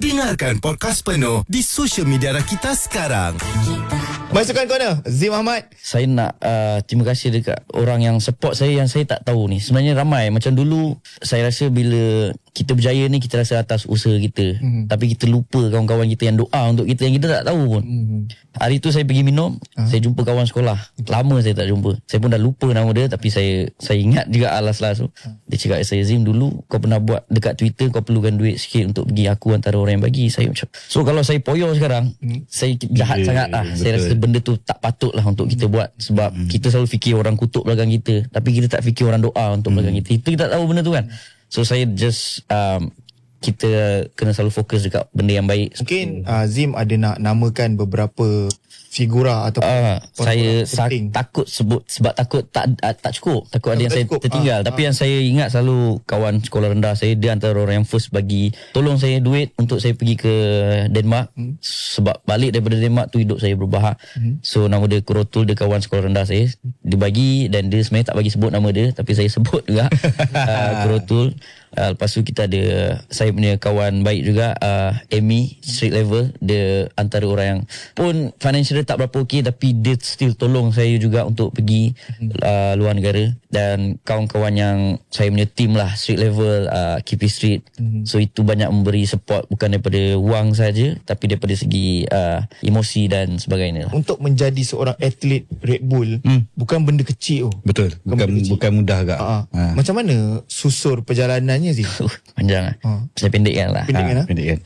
Dengarkan podcast penuh di social media kita sekarang. Masukkan corner Zim Ahmad. Saya nak terima kasih dekat orang yang support saya yang saya tak tahu ni. Sebenarnya ramai. Macam dulu saya rasa bila kita berjaya ni kita rasa atas usaha kita. Tapi kita lupa kawan-kawan kita yang doa untuk kita yang kita tak tahu pun. Hari tu saya pergi minum, saya jumpa kawan sekolah. Lama saya tak jumpa. Saya pun dah lupa nama dia tapi saya ingat juga alas-alas tu. Dia cakap, saya Zim, dulu kau pernah buat dekat Twitter kau perlukan duit sikit untuk pergi, aku antara orang yang bagi. Saya macam, so kalau saya poyo sekarang, saya jahat sangat lah. Saya rasa benda tu tak patut lah untuk kita buat. Sebab kita selalu fikir orang kutuk belakang kita, tapi kita tak fikir orang doa untuk belakang kita. Itu kita tak tahu benda tu kan. So saya just kita kena selalu fokus dekat benda yang baik. Mungkin Zim ada nak namakan beberapa figura atau saya takut sebut sebab takut tak cukup, takut ada yang saya tertinggal. Tapi yang saya ingat selalu kawan sekolah rendah saya, dia antara orang yang first bagi tolong saya duit untuk saya pergi ke Denmark. Sebab balik daripada Denmark tu hidup saya berubah. So nama dia Kurotul, dia kawan sekolah rendah saya. Dia bagi, dan dia sebenarnya tak bagi sebut nama dia, tapi saya sebut juga Kurotul. Lepas tu kita ada saya punya kawan baik juga, Amy, street level. Dia antara orang yang pun financial tak berapa okey, tapi dia still tolong saya juga untuk pergi luar negara. Dan kawan-kawan yang saya punya team lah, street level, KP Street. So itu banyak memberi support, bukan daripada wang saja, tapi daripada segi emosi dan sebagainya. Untuk menjadi seorang atlet Red Bull bukan benda kecil. Betul, bukan mudah agak. Macam mana susur perjalanannya sih? Panjang lah. Saya pendekkan lah. Pendekkan.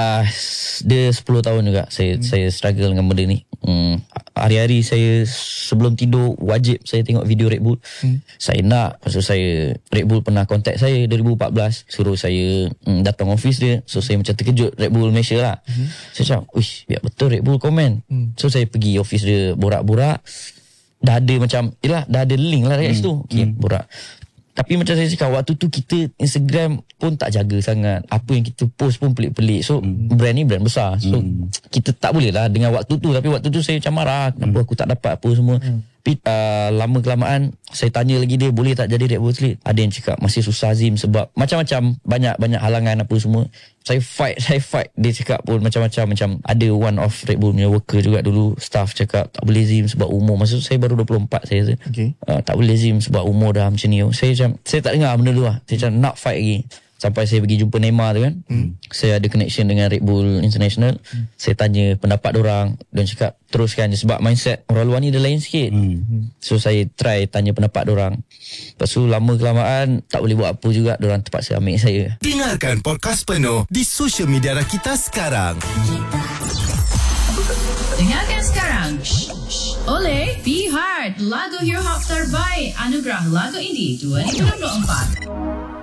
Dia 10 tahun juga saya struggle dengan benda ni. Hari-hari saya sebelum tidur wajib saya tengok video Red Bull. Saya nak, pasal saya Red Bull pernah contact saya 2014, suruh saya datang office dia. So saya macam terkejut, Red Bull Malaysia lah. Saya macam, uish, biar betul Red Bull komen. So saya pergi office dia, borak-borak. Dah ada macam, dah ada link lah dekat situ. Okay, borak. Tapi macam saya cakap, waktu tu kita Instagram pun tak jaga sangat. Apa yang kita post pun pelik-pelik. So brand ni brand besar. So kita tak boleh lah dengan waktu tu. Tapi waktu tu saya macam marah, kenapa aku tak dapat apa semua. Tapi lama-kelamaan saya tanya lagi dia, boleh tak jadi Red Bull athlete? Ada yang cakap masih susah Zim, sebab macam-macam, banyak halangan apa semua. Saya fight. Dia cakap pun macam-macam. Macam ada one of Red Bull punya worker juga dulu, staff cakap tak boleh Zim sebab umur. Masa tu saya baru 24 saya rasa. Tak boleh Zim sebab umur dah macam ni. Saya tak dengar benda tu lah. Saya macam nak fight lagi. Sampai saya pergi jumpa Neymar tu kan. Saya ada connection dengan Red Bull International. Saya tanya pendapat diorang, dan cakap teruskan je, sebab mindset orang luar ni dia lain sikit. So saya try tanya pendapat diorang. Lepas tu lama-kelamaan tak boleh buat apa juga, diorang terpaksa ambil saya. Dengarkan podcast penuh di social media kita sekarang. Dengarkan sekarang. Oleh Be Hard, lagu hip hop terbaik Anugerah Lagu Indie 2024.